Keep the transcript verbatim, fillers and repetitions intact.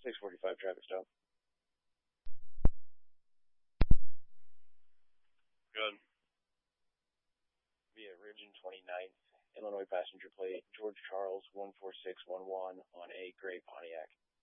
six forty-five traffic stop. Good. Via Ridge and twenty-ninth, Illinois passenger plate, George Charles one four six one one on a gray Pontiac.